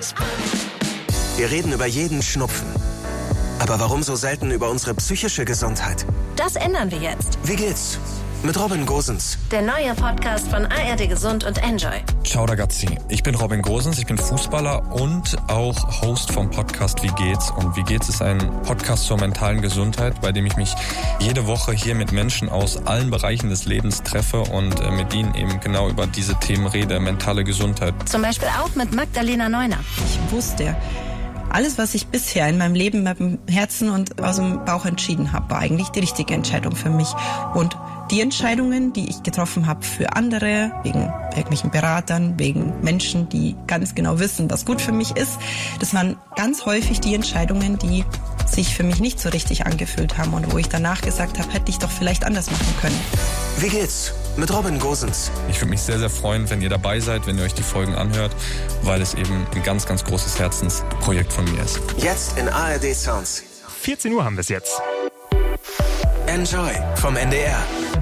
Wir reden über jeden Schnupfen. Aber warum so selten über unsere psychische Gesundheit? Das ändern wir jetzt. Wie geht's? Mit Robin Gosens. Der neue Podcast von ARD Gesund und Enjoy. Ciao ragazzi, ich bin Robin Gosens, ich bin Fußballer und auch Host vom Podcast Wie geht's? Und Wie geht's ist ein Podcast zur mentalen Gesundheit, bei dem ich mich jede Woche hier mit Menschen aus allen Bereichen des Lebens treffe und mit ihnen eben genau über diese Themen rede, mentale Gesundheit. Zum Beispiel auch mit Magdalena Neuner. Ich wusste, alles, was ich bisher in meinem Leben mit dem Herzen und aus dem Bauch entschieden habe, war eigentlich die richtige Entscheidung für mich. Und die Entscheidungen, die ich getroffen habe für andere, wegen irgendwelchen Beratern, wegen Menschen, die ganz genau wissen, was gut für mich ist, das waren ganz häufig die Entscheidungen, die sich für mich nicht so richtig angefühlt haben und wo ich danach gesagt habe, hätte ich doch vielleicht anders machen können. Wie geht's? Mit Robin Gosens. Ich würde mich sehr, sehr freuen, wenn ihr dabei seid, wenn ihr euch die Folgen anhört, weil es eben ein ganz, ganz großes Herzensprojekt von mir ist. Jetzt in ARD Sounds. 14 Uhr haben wir es jetzt. Enjoy vom NDR.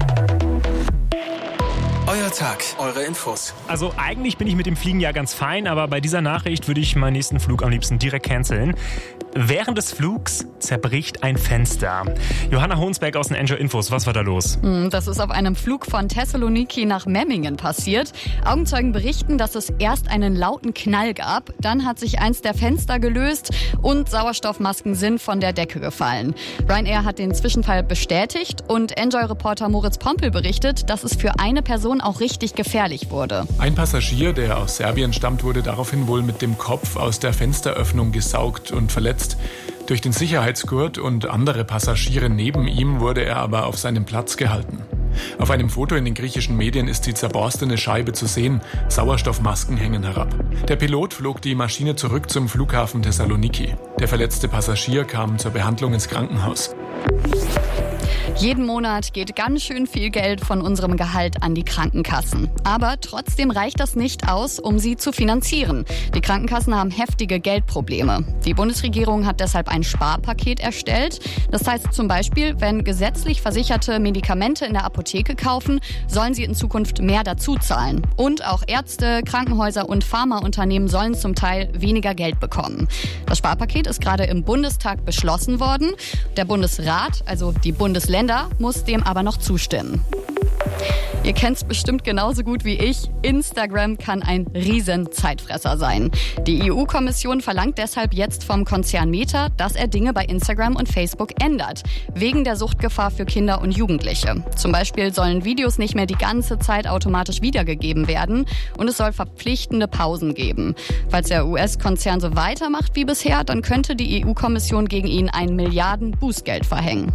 Euer Tag, eure Infos. Also eigentlich bin ich mit dem Fliegen ja ganz fein, aber bei dieser Nachricht würde ich meinen nächsten Flug am liebsten direkt canceln. Während des Flugs zerbricht ein Fenster. Johanna Honsberg aus den Enjoy Infos, was war da los? Das ist auf einem Flug von Thessaloniki nach Memmingen passiert. Augenzeugen berichten, dass es erst einen lauten Knall gab. Dann hat sich eins der Fenster gelöst und Sauerstoffmasken sind von der Decke gefallen. Ryanair hat den Zwischenfall bestätigt und Enjoy-Reporter Moritz Pompel berichtet, dass es für eine Person auch richtig gefährlich wurde. Ein Passagier, der aus Serbien stammt, wurde daraufhin wohl mit dem Kopf aus der Fensteröffnung gesaugt und verletzt. Durch den Sicherheitsgurt und andere Passagiere neben ihm wurde er aber auf seinem Platz gehalten. Auf einem Foto in den griechischen Medien ist die zerborstene Scheibe zu sehen. Sauerstoffmasken hängen herab. Der Pilot flog die Maschine zurück zum Flughafen Thessaloniki. Der verletzte Passagier kam zur Behandlung ins Krankenhaus. Jeden Monat geht ganz schön viel Geld von unserem Gehalt an die Krankenkassen. Aber trotzdem reicht das nicht aus, um sie zu finanzieren. Die Krankenkassen haben heftige Geldprobleme. Die Bundesregierung hat deshalb ein Sparpaket erstellt. Das heißt zum Beispiel, wenn gesetzlich Versicherte Medikamente in der Apotheke kaufen, sollen sie in Zukunft mehr dazu zahlen. Und auch Ärzte, Krankenhäuser und Pharmaunternehmen sollen zum Teil weniger Geld bekommen. Das Sparpaket ist gerade im Bundestag beschlossen worden. Der Bundesrat, also die Bundesländer, muss dem aber noch zustimmen. Ihr kennt es bestimmt genauso gut wie ich. Instagram kann ein Riesen-Zeitfresser sein. Die EU-Kommission verlangt deshalb jetzt vom Konzern Meta, dass er Dinge bei Instagram und Facebook ändert. Wegen der Suchtgefahr für Kinder und Jugendliche. Zum Beispiel sollen Videos nicht mehr die ganze Zeit automatisch wiedergegeben werden und es soll verpflichtende Pausen geben. Falls der US-Konzern so weitermacht wie bisher, dann könnte die EU-Kommission gegen ihn ein Milliarden-Bußgeld verhängen.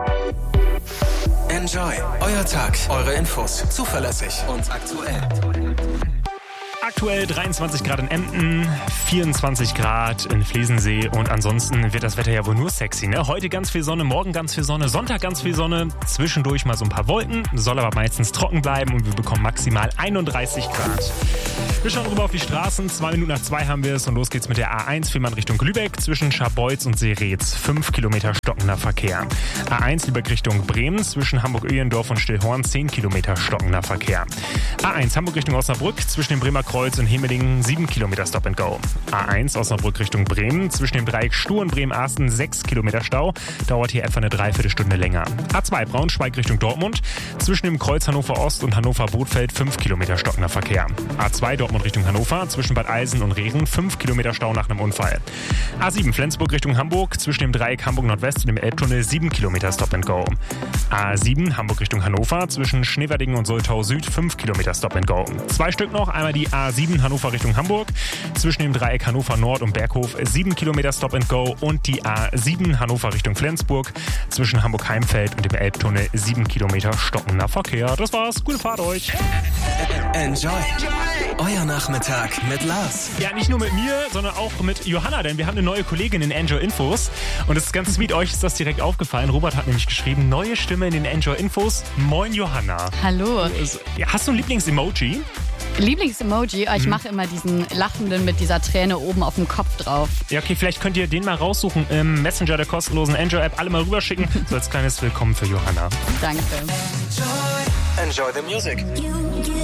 Enjoy. Euer Tag, eure Infos. Zuverlässig und aktuell. Aktuell 23 Grad in Emden, 24 Grad in Flesensee und ansonsten wird das Wetter ja wohl nur sexy, ne? Heute ganz viel Sonne, morgen ganz viel Sonne, Sonntag ganz viel Sonne, zwischendurch mal so ein paar Wolken, soll aber meistens trocken bleiben und wir bekommen maximal 31 Grad. Wir schauen rüber auf die Straßen, 2 Minuten nach 2 haben wir es und los geht's mit der A1 Fehmarn Richtung Lübeck zwischen Scharbeutz und Seeretz, 5 Kilometer stockender Verkehr. A1 Lübeck Richtung Bremen zwischen Hamburg-Öhlendorf und Stillhorn, 10 Kilometer stockender Verkehr. A1 Hamburg Richtung Osnabrück zwischen dem Bremer Kreuz und Hemelingen 7 Kilometer Stop and Go. A1 Osnabrück Richtung Bremen zwischen dem Dreieck Stuhr und Bremen-Arsten 6 Kilometer Stau, dauert hier etwa eine Dreiviertelstunde länger. A2 Braunschweig Richtung Dortmund zwischen dem Kreuz Hannover Ost und Hannover Bothfeld 5 Kilometer stockender Verkehr. A2 Dortmund Richtung Hannover zwischen Bad Eilsen und Rehren 5 Kilometer Stau nach einem Unfall. A7 Flensburg Richtung Hamburg zwischen dem Dreieck Hamburg Nordwest und dem Elbtunnel 7 Kilometer Stop and Go. A7 Hamburg Richtung Hannover zwischen Schneverdingen und Soltau Süd 5 Kilometer Stop and Go. 2 Stück noch, einmal die A7 Hannover Richtung Hamburg zwischen dem Dreieck Hannover Nord und Berghof 7 Kilometer Stop and Go und die A7 Hannover Richtung Flensburg zwischen Hamburg-Heimfeld und dem Elbtunnel 7 Kilometer stockender Verkehr. Das war's, gute Fahrt euch. Enjoy. Euer Nachmittag mit Lars. Ja, nicht nur mit mir, sondern auch mit Johanna, denn wir haben eine neue Kollegin in Enjoy Infos und es ist ganz sweet, euch ist das direkt aufgefallen. Robert hat nämlich geschrieben, neue Stimme in den Enjoy Infos. Moin Johanna. Hallo. Hast du ein Lieblings-Emoji? Lieblings-Emoji, ich mache immer diesen Lachenden mit dieser Träne oben auf dem Kopf drauf. Ja, okay, vielleicht könnt ihr den mal raussuchen im Messenger der kostenlosen Enjoy-App, alle mal rüberschicken. So als kleines Willkommen für Johanna. Danke. Enjoy the music.